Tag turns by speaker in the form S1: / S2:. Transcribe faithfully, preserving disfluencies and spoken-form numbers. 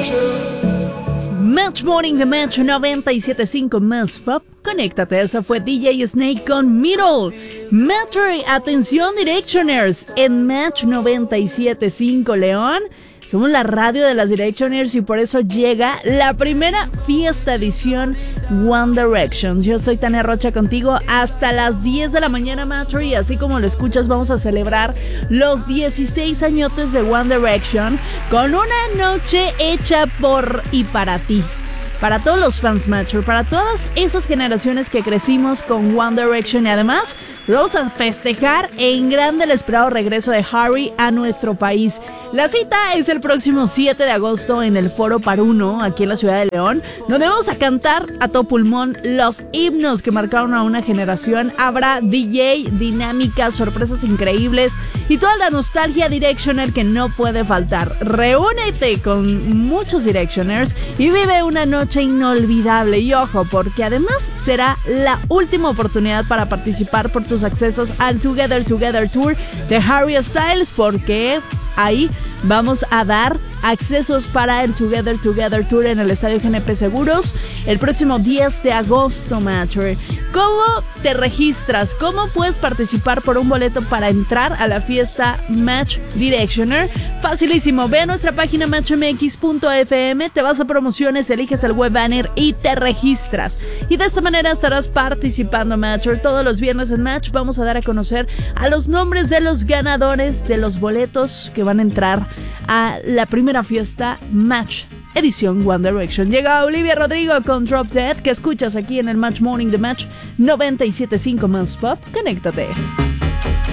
S1: Match Morning de Match noventa y siete punto cinco más Pop. Conéctate, esa fue D J Snake con Middle. Match, atención Directioners, en Match noventa y siete punto cinco León. Somos la radio de las Directioners y por eso llega la primera fiesta edición One Direction. Yo soy Tania Rocha contigo hasta las diez de la mañana, Match, y así como lo escuchas vamos a celebrar los dieciséis añotes de One Direction con una noche hecha por y para ti. Para todos los fans, Matcher, para todas esas generaciones que crecimos con One Direction y además vamos a festejar en grande el esperado regreso de Harry a nuestro país. La cita es el próximo siete de agosto en el Foro Paruno, aquí en la ciudad de León, donde vamos a cantar a todo pulmón los himnos que marcaron a una generación. Habrá D J, dinámicas, sorpresas increíbles y toda la nostalgia Directioner que no puede faltar. Reúnete con muchos Directioners y vive una noche inolvidable. Y ojo, porque además será la última oportunidad para participar por tus accesos al Together Together Tour de Harry Styles, porque ahí vamos a dar accesos para el Together Together Tour en el Estadio G N P Seguros el próximo diez de agosto, Matcher. ¿Cómo te registras? ¿Cómo puedes participar por un boleto para entrar a la fiesta Match Directioner? Facilísimo, ve a nuestra página match m x punto f m, te vas a promociones, eliges el web banner y te registras. Y de esta manera estarás participando, Matcher. Todos los viernes en Match vamos a dar a conocer a los nombres de los ganadores de los boletos que van a entrar a la primera fiesta Match edición One Direction. Llega Olivia Rodrigo con Drop Dead, que escuchas aquí en el Match Morning de Match noventa y siete punto cinco más Pop. Conéctate.